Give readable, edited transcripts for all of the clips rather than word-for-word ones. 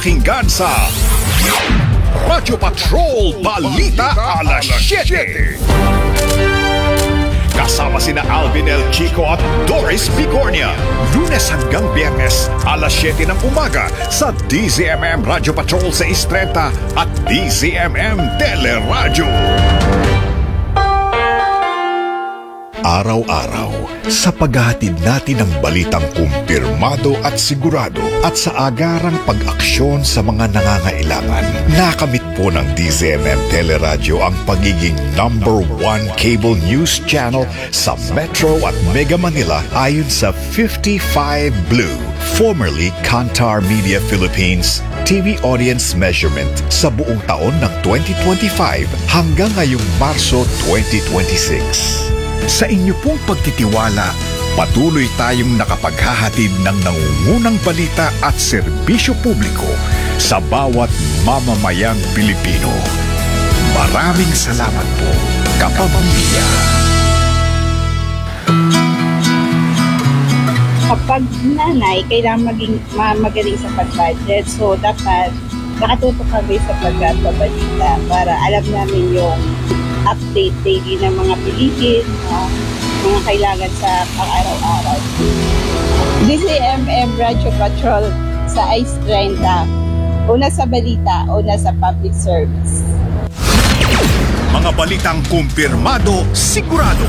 mapapakinggan sa Radyo Patrol Balita Alas 7. Kasama sina Alvin El Chico at Doris Bigornia. Lunes hanggang Biyernes, alas 7 ng umaga sa DZMM Radyo Patrol sa 630 at DZMM Teleradyo. Araw-araw, sa paghahatid natin ng balitang kumpirmado at sigurado at sa agarang pag-aksyon sa mga nangangailangan, nakamit po ng DZMM Teleradyo ang pagiging #1 cable news channel sa Metro at Mega Manila ayon sa 55 Blue, formerly Kantar Media Philippines, TV audience measurement sa buong taon ng 2025 hanggang ngayong Marso 2026. Sa inyo pong pagtitiwala, patuloy tayong nakapaghahatid ng nangungunang balita at serbisyo publiko sa bawat mamamayang Pilipino. Maraming salamat po, kapamilya. Kapag nanay, kailangan maging magaling sa pag-budget. So, dapat nakatutok kami sa pagbabalita para alam namin yung update daily ng mga bilihin, mga kailangan sa pang-araw-araw. DZMM Radyo Patrol sa Ice 30. Una sa balita, una sa public service. Mga balitang kumpirmado, sigurado,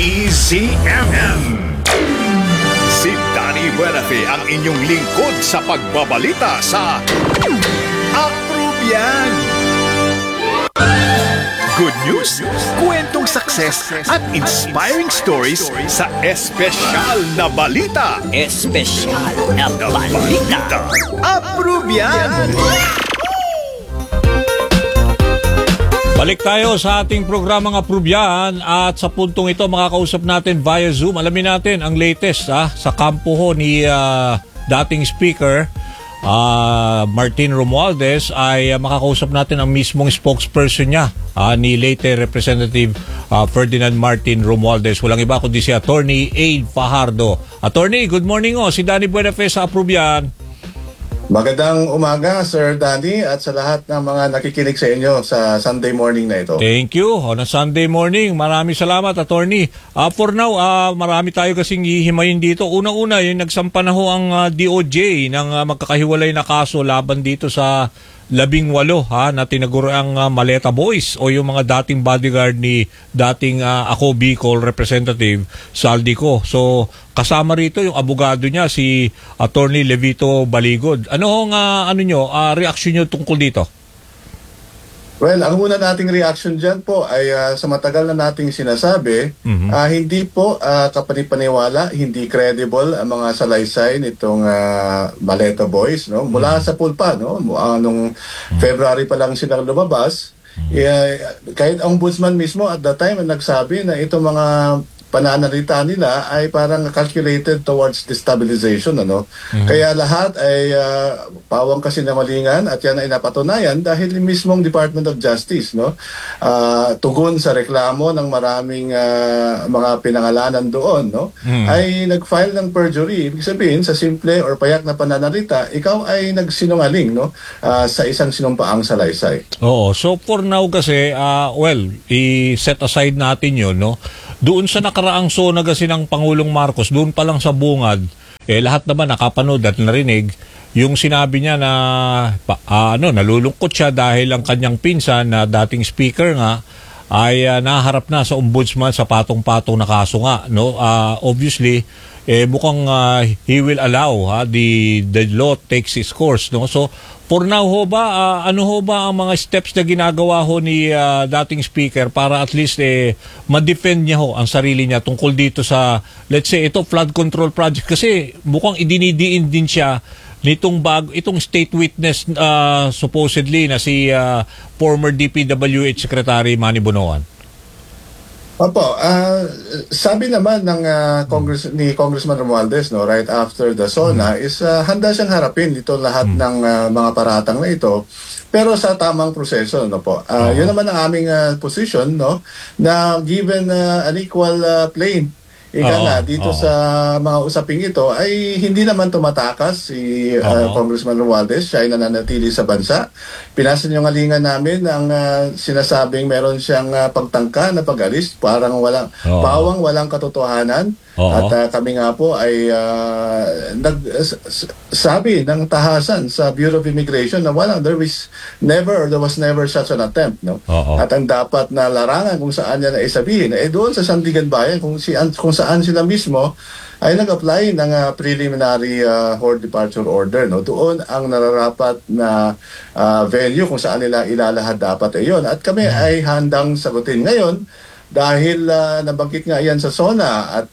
DZMM. Si Danny Buenafe ang inyong lingkod sa pagbabalita sa Approve Yan! Good news, kwentong success at inspiring stories sa espesyal na balita. Espesyal na balita. Approve Yan! Balik tayo sa ating programang Approve Yan at sa puntong ito makakausap natin via Zoom. Alamin natin ang latest sa kampo ho ni dating speaker Martin Romualdez ay makakausap natin ang mismong spokesperson niya ni late Representative Ferdinand Martin Romualdez. Walang iba kundi si Attorney Aid Fajardo. Attorney, good morning si Danny Buenafe sa Approve Yan. Magandang umaga, Sir Danny, at sa lahat ng mga nakikinig sa inyo sa Sunday morning na ito. Thank you. On a Sunday morning, maraming salamat, Attorney. For now, marami tayo kasing hihimayin dito. Una-una, yung nagsampa na ho ang DOJ ng magkakahiwalay na kaso laban dito sa 18 na tinaguriang Maleta Boys o yung mga dating bodyguard ni dating ako Bicol Representative Saldico. So kasama rito yung abogado niya si Attorney Levito Baligod. Ano hong reaksyon niyo tungkol dito? Well, ang una nating reaction dyan po ay sa matagal na nating sinasabi, hindi po kapanipaniwala, hindi credible ang mga salaysay nitong Maleta Boys. No? Mula sa pulpa, no? Nung February pa lang silang lumabas, kahit ang ombudsman mismo at that time nagsabi na itong mga pananalita nila ay parang calculated towards destabilization. Kaya lahat ay pawang kasinungalingan at yan ay napatunayan dahil mismong Department of Justice tugon sa reklamo ng maraming mga pinangalanan doon ay nag-file ng perjury. Ibig sabihin sa simple or payak na pananalita, ikaw ay nagsinungaling sa isang sinumpaang salaysay. Oo, so for now kasi i-set aside natin yun, doon sa nakaraang SONA kasi ng Pangulong Marcos, doon pa lang sa bungad, lahat naman nakapanood at narinig yung sinabi niya na nalulungkot siya dahil ang kanyang pinsan na dating speaker nga ay naharap na sa ombudsman sa patong-patong na kaso nga. Obviously, mukhang he will allow the law takes its course. So for now ano ang mga steps na ginagawa ni dating speaker para at least ma-defend niya ang sarili niya tungkol dito sa, let's say, ito flood control project kasi mukhang idinidiin din siya itong state witness supposedly na si former DPWH Secretary Manny Bonoan. Opo, sabi naman ng ni Congressman Romualdez right after the SONA is handa siyang harapin dito lahat ng mga paratang na ito, pero sa tamang proseso po. Yun naman ang aming position na given an equal plane Dito sa mga usaping ito ay hindi naman tumatakas si Congressman Romualdez. Siya ay nananatili sa bansa. Pinasinungalingan namin ang sinasabing meron siyang pagtangka na pag-alis, parang pawang walang katotohanan. At kami nga po ay nagsabi ng tahasan sa Bureau of Immigration na there was never such an attempt, no? At ang dapat na larangan kung saan niya na isabihin doon sa Sandigan Bayan kung saan sila mismo ay nag-apply ng preliminary hold departure order, no? Doon ang nararapat na venue kung saan nila ilalahad dapat yon. At kami ay handang sagutin ngayon dahil nabanggit nga yan sa SONA at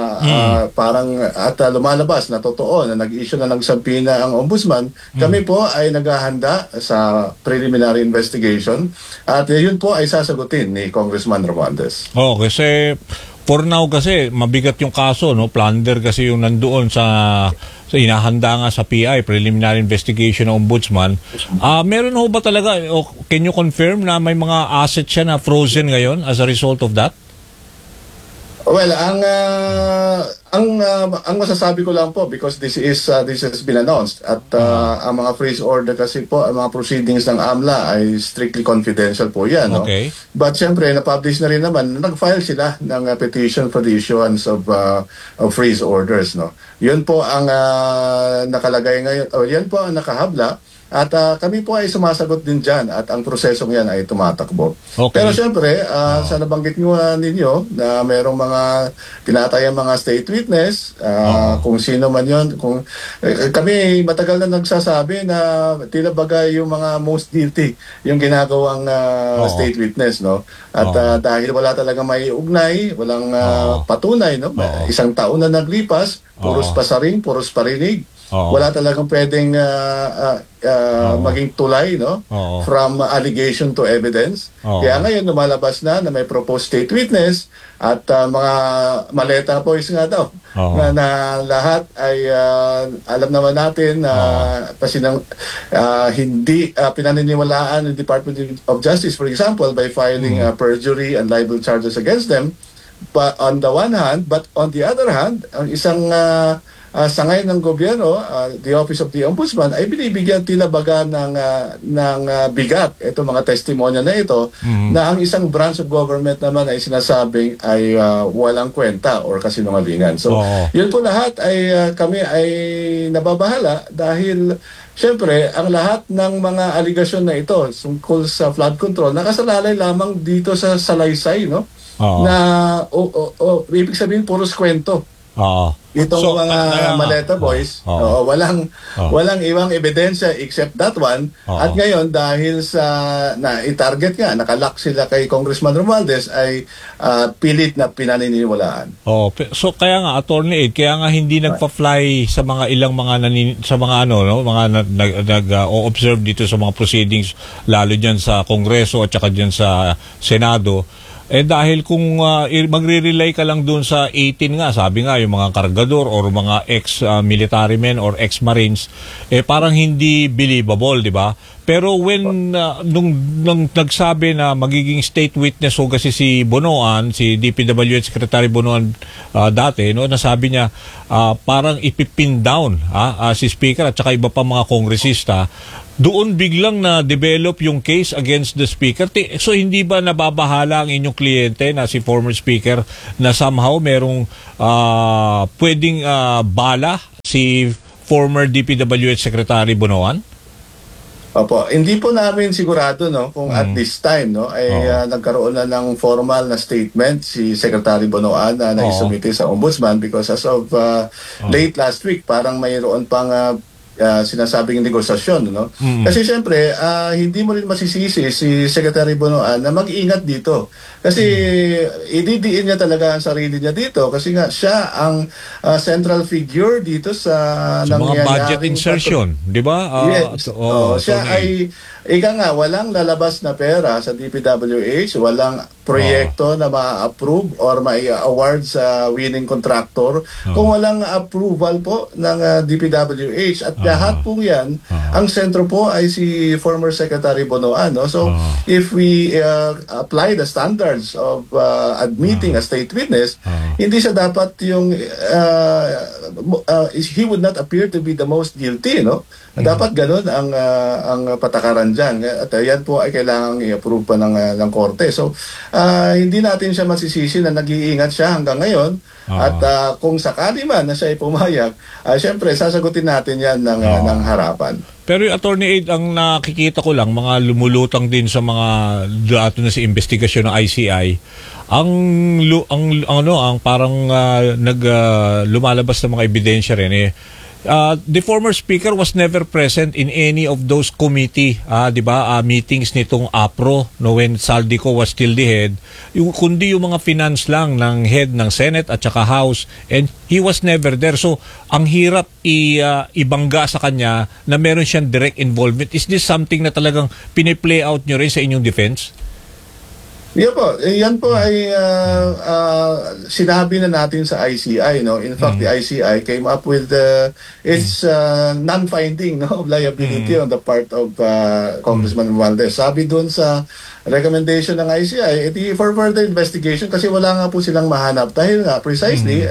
lumalabas na totoo na nag-issue na ng sampina ang ombudsman. Kami po ay naghahanda sa preliminary investigation at yun po ay sasagutin ni Congressman Romualdez. Kasi for now kasi mabigat yung kaso, no? Plunder kasi yung nandoon sa inahanda nga sa PI, preliminary investigation ng ombudsman. Meron ho ba talaga, can you confirm na may mga assets siya na frozen ngayon as a result of that? Well, ang masasabi ko lang po, because this has been announced at ang mga freeze order kasi po, ang mga proceedings ng AMLA ay strictly confidential po yan. Okay. No? But syempre, na-publish na rin naman, nag-file sila ng petition for the issuance of freeze orders. No? Yun po ang nakalagay ngayon, yan po ang nakahabla. At kami po ay sumasagot din dyan at ang prosesong yan ay tumatakbo. Okay. Pero syempre, sa nabanggit ninyo na merong mga tinatayang mga state witness, kung sino man yun, kami matagal na nagsasabi na tila bagay yung mga most guilty yung ginagawang state witness, no? At dahil wala talaga may ugnay, walang patunay, no? Isang taon na naglipas, puros pasaring, puros parinig. Wala talagang pwedeng maging tulay, no? From allegation to evidence. Kaya ngayon lumalabas na may proposed state witness at mga maleta boys nga daw na lahat ay alam naman natin na hindi pinaniniwalaan ng Department of Justice, for example, by filing perjury and libel charges against them. But on the one hand, but on the other hand, ang isang sangay ng gobyerno, the Office of the Ombudsman, ay binibigyan tila baga ng bigat itong mga testimonya na ito na ang isang branch of government naman ay sinasabing ay walang kwenta or kasinungalingan. So, yun po lahat ay kami ay nababahala dahil siyempre, ang lahat ng mga aligasyon na ito tungkol sa flood control nakasalalay lamang dito sa salaysay, no? Na ibig sabihin puros kwento. Itong mga maleta boys, walang ibang ebidensya except that one. At ngayon, dahil sa i-target nga, nakalock sila kay Congressman Romualdez, ay pilit na pinaniniwalaan. So kaya nga, Attorney Ed, kaya nga hindi nagpa-fly sa mga ilang mga nag-observe dito sa mga proceedings, lalo dyan sa Kongreso at saka dyan sa Senado. Dahil kung magre-rely ka lang doon sa 18 nga, sabi nga yung mga kargador or mga ex-military men or ex-marines, parang hindi believable, di ba? Pero when nung nagsabi na magiging state witness o kasi si Bonoan, si DPWH Secretary Bonoan dati, no, nasabi niya parang ipipin down si Speaker at saka iba pa mga kongresista, doon biglang na-develop yung case against the Speaker. So hindi ba nababahala ang inyong kliyente na si former Speaker na somehow merong pwedeng bala si former DPWH Secretary Bonoan? Opo, hindi po namin sigurado, no, kung at this time, no, ay nagkaroon na ng formal na statement si Secretary Bonoan na naisumite sa Ombudsman because as of late last week parang mayroon pang sinasabing negosasyon, no? Kasi siyempre, hindi mo rin masisisi si Secretary Bonoan na mag-ingat dito. Kasi ididiin niya talaga ang sarili niya dito kasi nga siya ang central figure dito sa mga budget insertion, di ba? Yes. Siya ay walang lalabas na pera sa DPWH, walang proyekto na ma-approve or ma-award sa winning contractor kung walang approval po ng DPWH. At lahat po yan, ang sentro po ay si former Secretary Bonoan. No? So, if we apply the standards of admitting a state witness, hindi siya dapat yung, he would not appear to be the most guilty. No? Dapat ganun ang patakaran dyan. At yan po ay kailangang i-approve pa ng korte. So, hindi natin siya masisisi na nag-iingat siya hanggang ngayon. At kung sakali man na siya ay pumayag, syempre sasagutin natin yan ng harapan. Pero yung Attorney Aid, ang nakikita ko lang, mga lumulutang din sa mga dato na sa investigasyon ng ICI, ang parang lumalabas na mga ebidensya rin the former speaker was never present in any of those committee, 'di ba, meetings nitong APRO no, when Saldico was still the head. Kundi yung mga finance lang ng head ng Senate at saka House, and he was never there. So, ang hirap ibangga sa kanya na meron siyang direct involvement. Is this something na talagang piniplay out nyo rin sa inyong defense? Yeah po, yan po ay sinabi na natin sa ICI, no. In fact, the ICI came up with its non-finding, no, of liability on the part of Congressman Romualdez. Sabi doon sa recommendation ng ICI, for further investigation, kasi wala nga po silang mahanap dahil nga precisely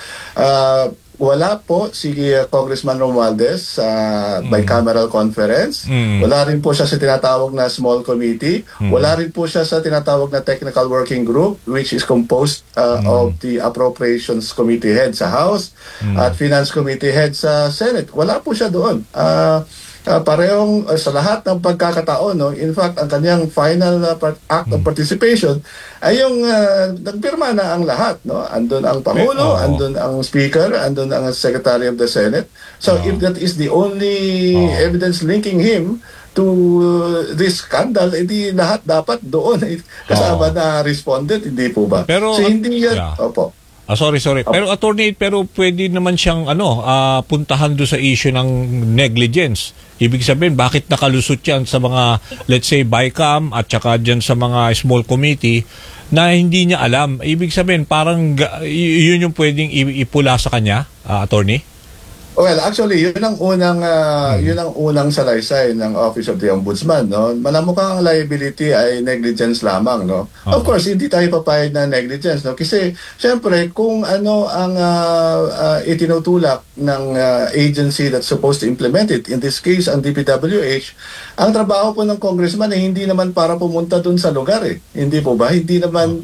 wala po si Congressman Romualdez sa bicameral conference. Wala rin po siya sa tinatawag na small committee. Wala rin po siya sa tinatawag na technical working group, which is composed of the appropriations committee head sa House at finance committee head sa Senate. Wala po siya doon. Parehong sa lahat ng pagkakataon, no, in fact, ang kanyang final act of participation ay yung nagpirma na ang lahat. No? Andun ang Pangulo, andun ang Speaker, andun ang Secretary of the Senate. So if that is the only evidence linking him to this scandal, hindi lahat dapat doon kasama na respondent, hindi po ba? Pero, so hindi yan, opo. Sorry. Pero attorney, pwede naman siyang puntahan do sa issue ng negligence. Ibig sabihin, bakit nakalusot yan sa mga, let's say, BICAM at saka dyan sa mga small committee na hindi niya alam. Ibig sabihin, parang yun yung pwedeng ipula sa kanya, attorney? Well, actually, yun ang unang salaysay ng Office of the Ombudsman, no. Malamukhang ang liability ay negligence lamang, no. Of course, hindi tayo papayag na negligence, no. Kasi syempre, kung ano ang itinutulak ng agency that's supposed to implement it, in this case ang DPWH, ang trabaho po ng congressman ay hindi naman para pumunta dun sa lugar Hindi po ba? Hindi naman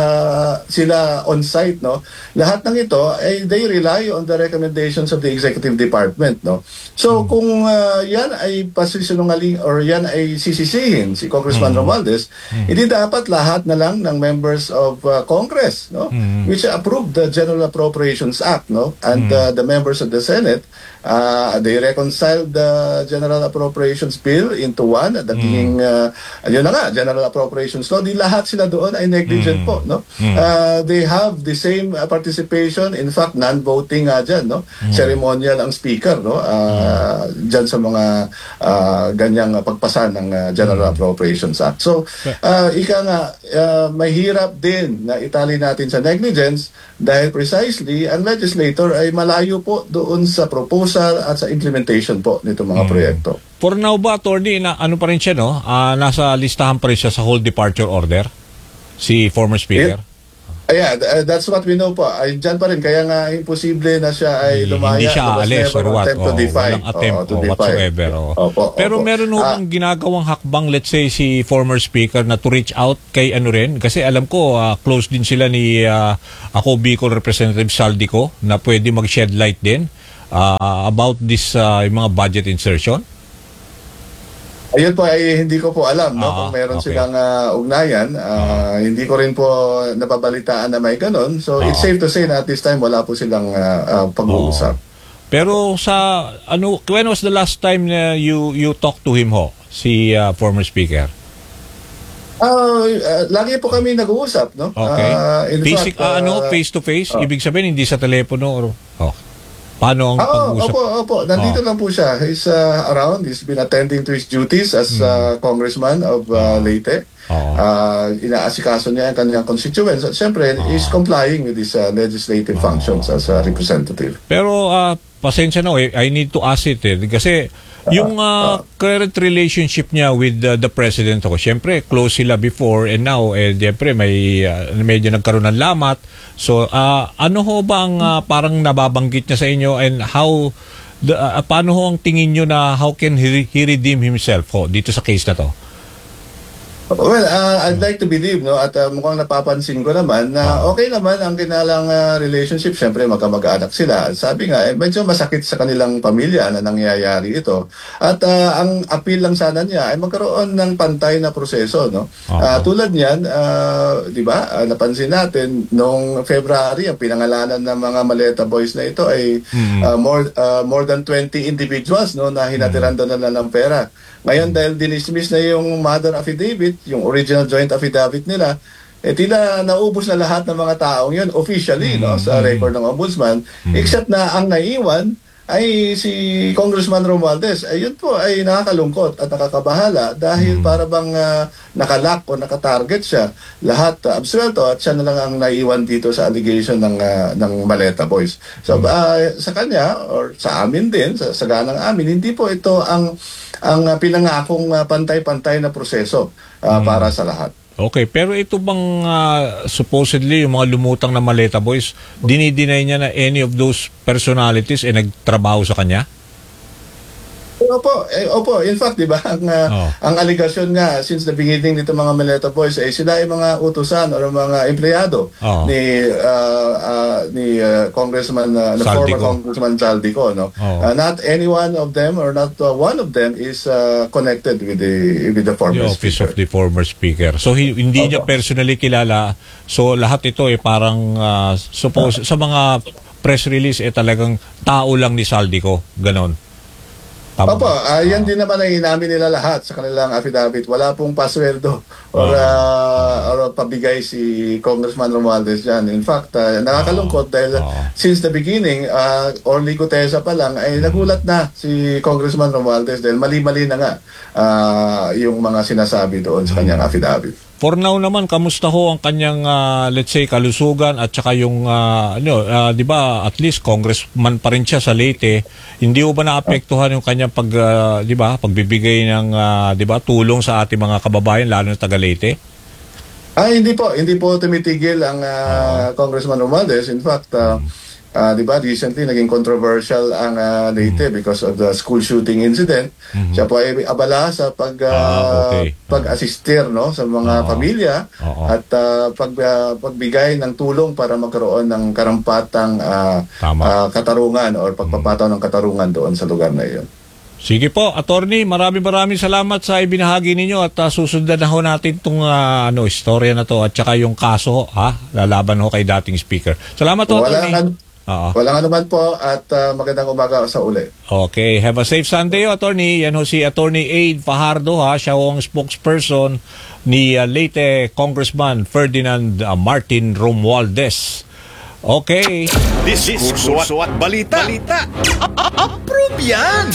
sila on site, no. Lahat ng ito ay they rely on the recommendations of the executive department, no. So kung yan ay pasisinungaling or yan ay sisisihin si Congressman Romualdez, hindi dapat lahat na lang ng members of Congress, no, which approved the General Appropriations Act, no, and the members of the Senate, they reconciled the General Appropriations Bill into one, naging yun na nga, General Appropriations Law. Di lahat sila doon ay negligent po, no. They have the same participation, in fact non-voting dyan, no, ceremonial ang speaker, no, dyan sa mga ganyang pagpasa ng General Appropriations Act. So ika nga, mahirap din na itali natin sa negligence dahil precisely ang legislator ay malayo po doon sa proposal at sa implementation po nito mga proyekto. For now ba, attorney, na ano pa rin siya, no? Nasa listahan pa rin siya sa whole departure order, si former speaker? Yeah, that's what we know po. Ay, dyan pa rin. Kaya nga, imposible na siya ay lumaya. Hindi siya alis or what. Walang attempt whatsoever. Pero meron bang ginagawang hakbang, let's say, si former speaker na to reach out kay ano rin? Kasi alam ko, close din sila ni ako, Bicol Representative Saldico, na pwede mag-shed light din about this mga budget insertion. Ayun po ay hindi ko po alam, no, kung meron silang ugnayan. Hindi ko rin po napabalitaan na may ganun. So it's safe to say na at this time wala po silang pag-uusap. Pero sa when was the last time na you talked to him si former speaker? Lagi po kami nag-uusap, no. Okay. Face to face, ibig sabihin hindi sa telepono or paano ang pag-uusap? Opo. Nandito lang po siya. He's around. He's been attending to his duties as congressman of Leyte. Inaasikaso niya ang kanyang constituents. At siyempre, he's complying with his legislative functions as a representative. Pero pasensya na I need to ask it kasi yung current relationship niya with the president ako, syempre close sila before and now syempre may medyo nagkaroon ng lamat. So ano ho ba ang parang nababanggit niya sa inyo, and how paano ho ang tingin niyo na how can he redeem himself dito sa case na to? Well, I'd like to believe, no, at mukhang napapansin ko naman na okay naman ang kinalang relationship. Siyempre, magkamag-anak sila. Sabi nga, medyo masakit sa kanilang pamilya na nangyayari ito. At ang appeal lang sana niya ay magkaroon ng pantay na proseso, no? Tulad niyan, di ba, napansin natin, noong February, ang pinangalanan ng mga Maleta Boys na ito ay more than 20 individuals, no, na hinatiran doon na ng pera. Ngayon, dahil dinismiss na yung mother affidavit, yung original joint affidavit nila, tila naubos na lahat ng mga taong yun officially, no, sa record ng Ombudsman, except na ang naiwan ay si Congressman Romualdez. Yun po ay nakakalungkot at nakakabahala dahil para bang nakalock o nakatarget siya. Lahat absuelto at siya na lang ang naiwan dito sa allegation ng Maleta Boys. So sa kanya or sa amin din, sa ganang amin, hindi po ito ang pinangakong pantay-pantay na proseso para sa lahat. Okay, pero ito bang supposedly yung mga lumutang na Maleta Boys, dinideny niya na any of those personalities nagtrabaho sa kanya? Opo. In fact, di ba, ang allegation nga since the beginning nito mga Maleta Boys ay sila ay mga utusan o mga empleyado ni Congressman, former Congressman Zaldico, no? Not any one of them or not one of them is connected with the former the office speaker. of the former speaker. So hindi niya personally kilala. So lahat ito parang suppose sa mga press release talagang tao lang ni Zaldico, ganon. Opo, yan din naman ay inamin nila lahat sa kanilang affidavit. Wala pong pasweldo or pabigay si Congressman Romualdez dyan. In fact, nakakalungkot dahil since the beginning, Orly Gutesa pa lang, ay nagulat na si Congressman Romualdez dahil mali-mali na nga yung mga sinasabi doon sa kanyang affidavit. For now naman, kamusta ho ang kanyang let's say kalusugan at saka yung di ba at least congressman pa rin siya sa Leyte. Hindi ho ba naapektuhan yung kanyang di ba pagbibigay ng di ba tulong sa ating mga kababayan lalo na taga Leyte? Hindi po tumitigil ang Congressman Romualdez. In fact, di ba recently naging controversial ang Leyte because of the school shooting incident. Siya po ay abala sa pag-assistir, no, sa mga pamilya at pagbigay ng tulong para magkaroon ng karampatang katarungan or pagpapataw ng katarungan doon sa lugar na iyon. Sige po, Attorney, maraming salamat sa ibinahagi ninyo at susundan na ho natin itong istorya na to at saka yung kaso lalaban ho kay dating speaker. Salamat po, Attorney. Walang anuman po at magandang umaga sa uli. Okay, have a safe Sunday, Attorney. Yan ho si Attorney Aid Fajardo, siya ho ang spokesperson ni Leyte Congressman Ferdinand Martin Romualdez. Okay. Diskurso at balita. Approve yan!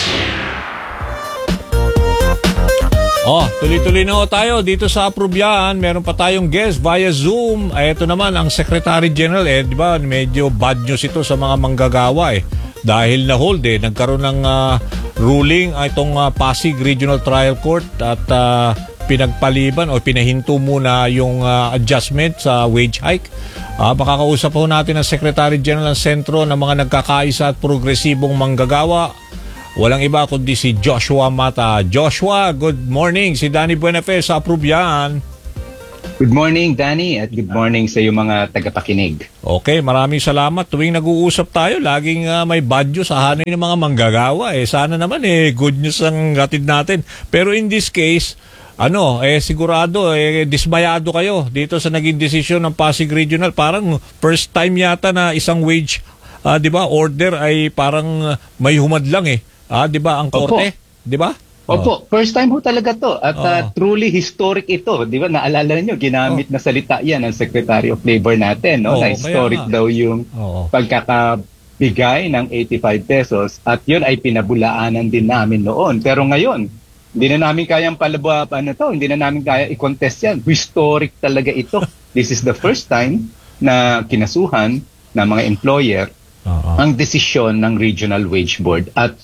Tuloy-tuloy na tayo dito sa Approbyan. Meron pa tayong guest via Zoom. Ito naman ang Secretary General. Di ba, medyo bad news ito sa mga manggagawa dahil na-hold nagkaroon ng ruling itong Pasig Regional Trial Court at pinagpaliban o pinahinto muna yung adjustment sa wage hike. Makakausap po natin ang Secretary General ng Sentro ng mga nagkakaisa at progresibong manggagawa. Walang iba kundi si Joshua Mata. Joshua, good morning. Si Danny Buenafe sa Approbyan. Good morning, Danny, at good morning sa iyo mga tagapakinig. Okay, maraming salamat. Tuwing nag-uusap tayo, laging may bad news sa hanay ng mga manggagawa. Sana naman good news ang hatid natin. Pero in this case, sigurado, dismayado kayo dito sa naging desisyon ng Pasig Regional. Parang first time yata na isang wage, di ba, order ay parang may humadlang di ba, ang korte? Di ba? Opo, first time ho talaga to at truly historic ito. Di ba, naalala niyo, ginamit na salita yan ng Secretary of Labor natin, no? Na historic daw yung pagkakabigay ng 85 pesos at yun ay pinabulaanan din namin noon. Pero ngayon, hindi na namin kayang hindi na namin kaya i-contest yan. Historic talaga ito. This is the first time na kinasuhan ng mga employer ang desisyon ng Regional Wage Board at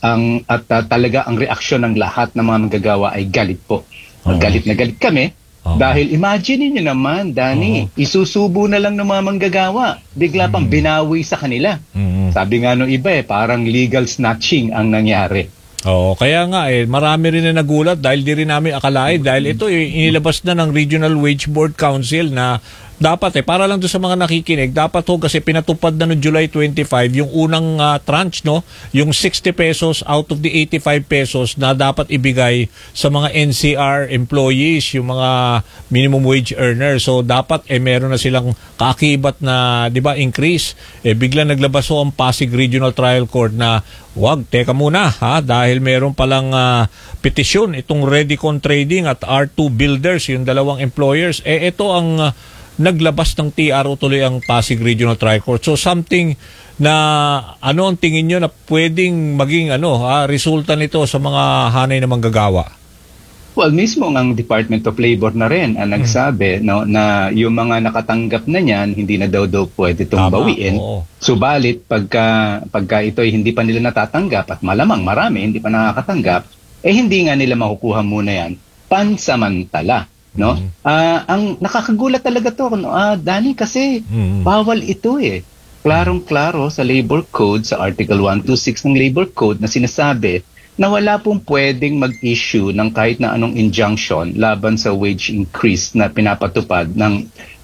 talaga ang reaksyon ng lahat ng mga manggagawa ay galit po. Galit na galit kami dahil imagine niyo naman, Danny, isusubo na lang ng mga manggagawa, bigla pang binawi sa kanila. Sabi nga nung iba parang legal snatching ang nangyari. Oo, kaya nga marami rin na nagulat dahil di rin namin akalain dahil ito inilabas na ng Regional Wage Board Council na dapat para lang doon sa mga nakikinig, dapat kasi pinatupad na noong July 25 yung unang tranche, no? Yung 60 pesos out of the 85 pesos na dapat ibigay sa mga NCR employees, yung mga minimum wage earners. So dapat meron na silang kaakibat na, 'di ba, increase. Bigla naglabas ang Pasig Regional Trial Court na teka muna dahil meron palang petisyon itong Redicon Trading at R2 Builders, yung dalawang employers. Ito ang naglabas ng TRO tuloy ang Pasig Regional Trial Court. So something na ang tingin nyo na pwedeng maging resulta nito sa mga hanay na manggagawa? Well, mismo ang Department of Labor na rin ang nagsabi na yung mga nakatanggap na niyan, hindi na daw pwede itong bawiin. Subalit, pagka ito ay hindi pa nila natatanggap at malamang marami hindi pa nakakatanggap, hindi nga nila makukuha muna yan pansamantala. No? Ang nakakagulat talaga to, Danny, kasi bawal ito Klarong-klaro sa Labor Code, sa Article 126 ng Labor Code na sinasabi na wala pong pwedeng mag-issue ng kahit na anong injunction laban sa wage increase na pinapatupad ng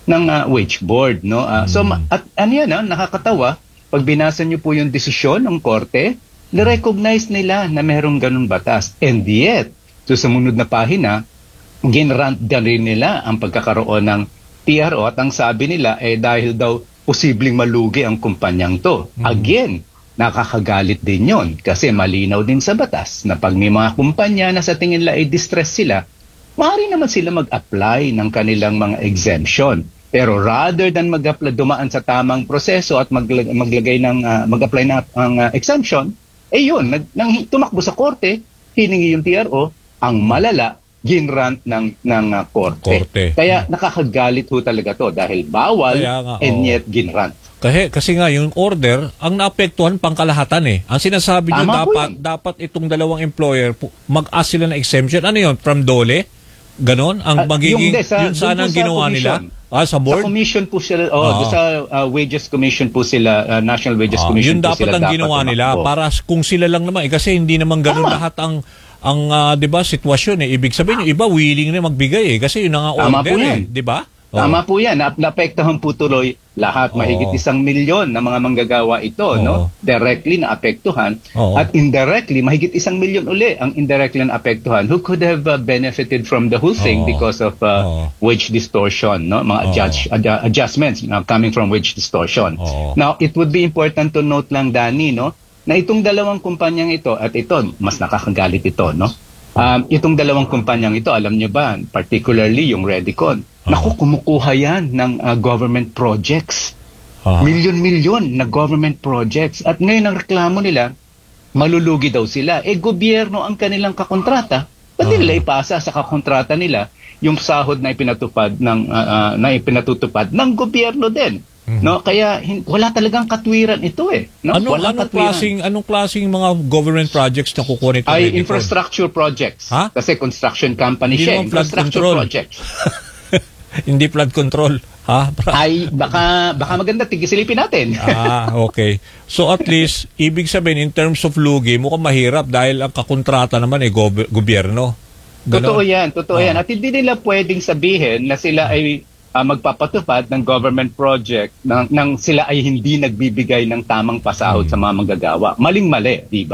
wage board, no? So at nakakatawa pag binasa niyo po yung desisyon ng korte, na-recognize nila na merong ganun batas. And yet, sa sumunod na pahina, ginrant din rin nila ang pagkakaroon ng TRO at ang sabi nila dahil daw posibleng malugi ang kumpanyang to. Again, nakakagalit din yon kasi malinaw din sa batas na pag may mga kumpanya na sa tingin nila ay distress sila, maaari naman sila mag-apply ng kanilang mga exemption. Pero rather than dumaan sa tamang proseso at mag-apply ng exemption, nang tumakbo sa korte, hiningi yung TRO, ang malala, ginrant ng korte. Kaya nakakagalit ho talaga to dahil bawal and yet ginrant. Kasi nga yung order, ang naapektuhan pangkalahatan Ang sinasabi nyo dapat itong dalawang employer mag-ask sila ng exemption. Ano yun? From DOLE? Ganon? Ang magiging, yun sana ang ginawa nila? Sa board? Sa commission po sila, sa wages commission po sila, National Wages Commission yun po dapat sila. Yun dapat ang ginawa nila para kung sila lang naman. Kasi hindi naman ganon lahat ang 'di ba sitwasyon Ibig sabihin yung iba willing na magbigay kasi yun ang order 'di ba? Tama po yan. Naapektuhan po tuloy lahat. Mahigit 1 milyon na mga manggagawa ito, no? Directly na apektuhan. At indirectly, mahigit 1 milyon uli ang indirectly na apektuhan who could have benefited from the whole thing because of wage distortion, no? Mga adjustments coming from wage distortion. Now, it would be important to note lang, Danny, no? Na itong dalawang kumpanyang ito, at ito, mas nakakagalit ito, no? Itong dalawang kumpanyang ito, alam nyo ba, particularly yung Redicon, kumukuha yan ng government projects. Milyon-milyon na government projects. At ngayon ang reklamo nila, malulugi daw sila. Gobyerno ang kanilang kakontrata. Ba't nila ipasa sa kakontrata nila yung sahod na ipinatupad ng gobyerno din? No, kaya wala talagang katwiran ito no? Anong klaseng mga government projects na kukuha nito? Ay infrastructure projects. Kasi construction company siya. Infrastructure projects. Hindi flood control. Ay baka maganda tigisilipin natin. Okay. So at least ibig sabihin in terms of lugi mukhang mahirap dahil ang kakontrata naman gobyerno. Ganon? Totoo yan. At hindi nila pwedeng sabihin na sila ay magpapatupad ng government project nang sila ay hindi nagbibigay ng tamang pasahod sa mga manggagawa. Maling-mali, di ba?